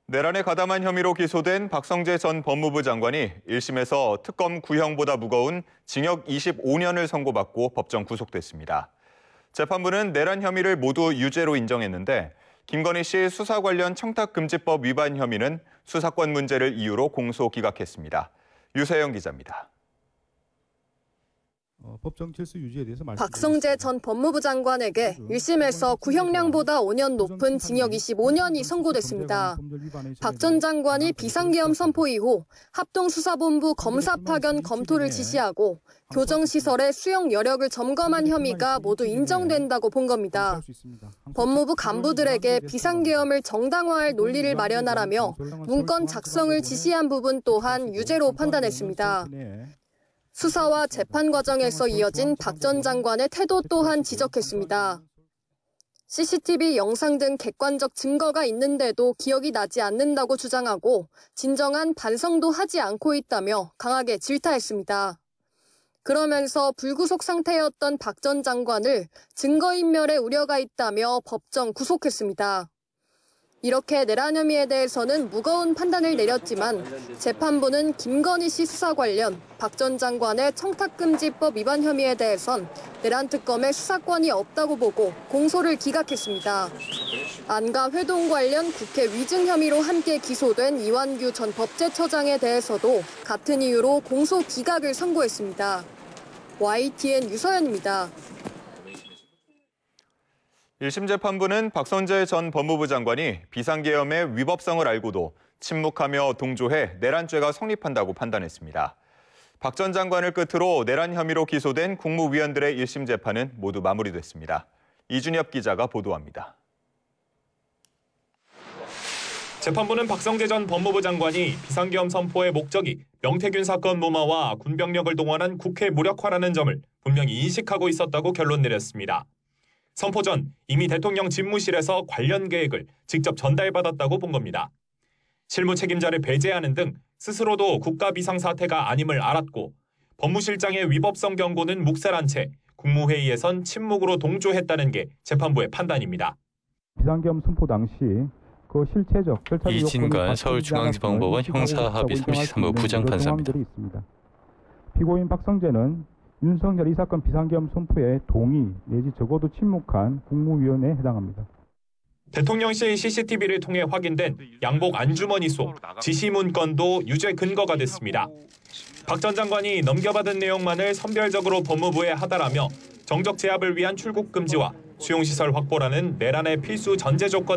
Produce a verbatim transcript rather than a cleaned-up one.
내란에 가담한 혐의로 기소된 박성재 전 법무부 장관이 일 심에서 특검 구형보다 무거운 징역 이십오 년을 선고받고 법정 구속됐습니다. 재판부는 내란 혐의를 모두 유죄로 인정했는데 김건희 씨 수사 관련 청탁금지법 위반 혐의는 수사권 문제를 이유로 공소 기각했습니다. 유세영 기자입니다. 어, 법정 질서 유지에 대해서 박성재 전 법무부 장관에게 일 심에서 구형량보다 오 년 높은 징역 이십오 년이 선고됐습니다. 박 전 장관이 비상계엄 선포 이후 합동수사본부 검사 파견 검토를 지시하고 교정시설의 수용 여력을 점검한 혐의가 모두 인정된다고 본 겁니다. 법무부 간부들에게 비상계엄을 정당화할 논리를 마련하라며 문건 작성을 지시한 부분 또한 유죄로 판단했습니다. 수사와 재판 과정에서 이어진 박 전 장관의 태도 또한 지적했습니다. 씨씨티비 영상 등 객관적 증거가 있는데도 기억이 나지 않는다고 주장하고 진정한 반성도 하지 않고 있다며 강하게 질타했습니다. 그러면서 불구속 상태였던 박 전 장관을 증거인멸의 우려가 있다며 법정 구속했습니다. 이렇게 내란 혐의에 대해서는 무거운 판단을 내렸지만 재판부는 김건희 씨 수사 관련 박 전 장관의 청탁금지법 위반 혐의에 대해선 내란 특검에 수사권이 없다고 보고 공소를 기각했습니다. 안가 회동 관련 국회 위증 혐의로 함께 기소된 이완규 전 법제처장에 대해서도 같은 이유로 공소 기각을 선고했습니다. 와이티엔 유서연입니다. 일 심 재판부는 박성재 전 법무부 장관이 비상계엄의 위법성을 알고도 침묵하며 동조해 내란죄가 성립한다고 판단했습니다. 박 전 장관을 끝으로 내란 혐의로 기소된 국무위원들의 일 심 재판은 모두 마무리됐습니다. 이준엽 기자가 보도합니다. 재판부는 박성재 전 법무부 장관이 비상계엄 선포의 목적이 명태균 사건 무마와 군병력을 동원한 국회 무력화라는 점을 분명히 인식하고 있었다고 결론 내렸습니다. 선포 전 이미 대통령 집무실에서 관련 계획을 직접 전달받았다고 본 겁니다. 실무 책임자를 배제하는 등 스스로도 국가 비상사태가 아님을 알았고 법무실장의 위법성 경고는 묵살한 채 국무회의에선 침묵으로 동조했다는 게 재판부의 판단입니다. 비상계엄 선포 당시 그 실체적 절차적 이진관 서울중앙지방법원 형사합의 삼십삼 호 부장판사입니다. 피고인 박성재는 윤석열 이 사건 비상계엄 선포에 동의 내지 적어도 침묵한 국무위원에 해당합니다. 대통령실 씨씨티비를 통해 확인된 양복 안주머니 속 지시 문건도 유죄 근거가 됐습니다. 박 전 장관이 넘겨받은 내용만을 선별적으로 법무부에 하달하며 정적 제압을 위한 출국 금지와 수용시설 확보라는 내란의 필수 전제 조건